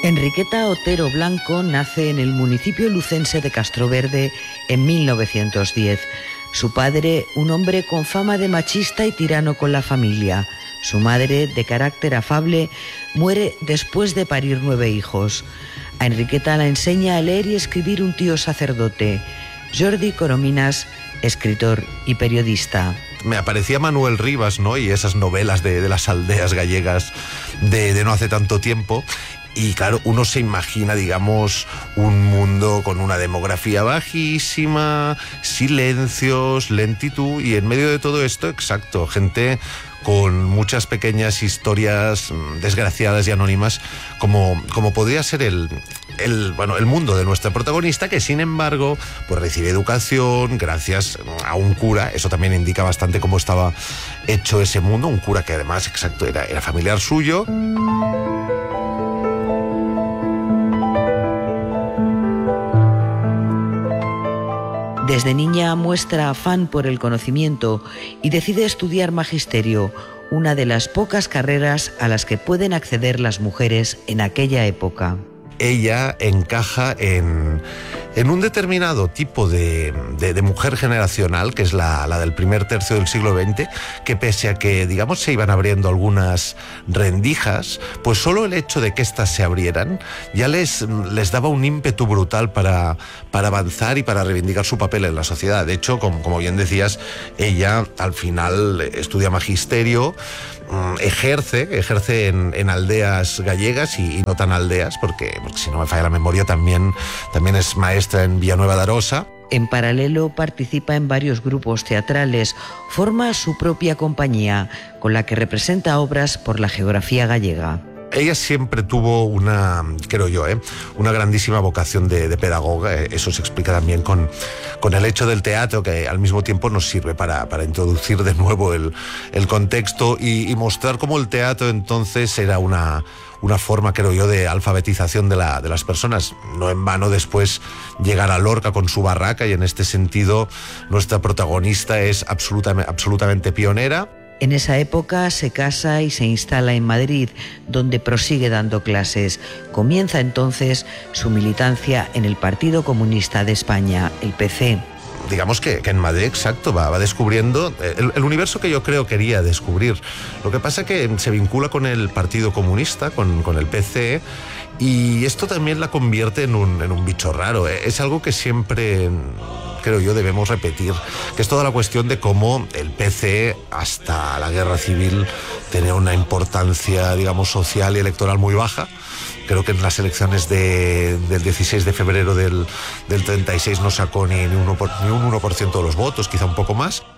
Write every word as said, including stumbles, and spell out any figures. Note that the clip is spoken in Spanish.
Enriqueta Otero Blanco nace en el municipio lucense de Castroverde en mil novecientos diez. Su padre, un hombre con fama de machista y tirano con la familia. Su madre, de carácter afable, muere después de parir nueve hijos. A Enriqueta la enseña a leer y escribir un tío sacerdote, Jordi Corominas, escritor y periodista. Me aparecía Manuel Rivas, ¿no? Y esas novelas de, de las aldeas gallegas de, de no hace tanto tiempo. Y claro, uno se imagina, digamos, un mundo con una demografía bajísima, silencios, lentitud, y en medio de todo esto, exacto, gente con muchas pequeñas historias desgraciadas y anónimas, como, como podría ser el, el, bueno, el mundo de nuestra protagonista, que sin embargo pues recibe educación gracias a un cura. Eso también indica bastante cómo estaba hecho ese mundo, un cura que además, exacto, era, era familiar suyo. Desde niña muestra afán por el conocimiento y decide estudiar magisterio, una de las pocas carreras a las que pueden acceder las mujeres en aquella época. Ella encaja en, en un determinado tipo de, de, de mujer generacional, que es la, la del primer tercio del siglo veinte, que pese a que, digamos, se iban abriendo algunas rendijas, pues solo el hecho de que éstas se abrieran ya les, les daba un ímpetu brutal para, para avanzar y para reivindicar su papel en la sociedad. De hecho, como, como bien decías, ella al final estudia magisterio, ejerce, ejerce en, en aldeas gallegas y, y no tan aldeas, porque, porque si no me falla la memoria, también, también es maestra en Villanueva de Arosa. En paralelo participa en varios grupos teatrales, forma su propia compañía, con la que representa obras por la geografía gallega. Ella siempre tuvo una, creo yo, ¿eh? una grandísima vocación de, de pedagoga. Eso se explica también con, con el hecho del teatro, que al mismo tiempo nos sirve para, para introducir de nuevo el, el contexto y, y mostrar cómo el teatro entonces era una, una forma, creo yo, de alfabetización de, la, de las personas. No en vano después llegar a Lorca con su barraca, y en este sentido nuestra protagonista es absolutamente, absolutamente pionera. En esa época se casa y se instala en Madrid, donde prosigue dando clases. Comienza entonces su militancia en el Partido Comunista de España, el P C. Digamos que, que en Madrid, exacto, va, va descubriendo el, el universo que yo creo quería descubrir. Lo que pasa es que se vincula con el Partido Comunista, con, con el P C, y esto también la convierte en un, en un bicho raro. Es algo que siempre, creo yo, debemos repetir, que es toda la cuestión de cómo el P C hasta la guerra civil tenía una importancia, digamos, social y electoral muy baja. Creo que en las elecciones de, del dieciséis de febrero del, del treinta y seis no sacó ni, ni, uno por, ni un uno por ciento de los votos, quizá un poco más.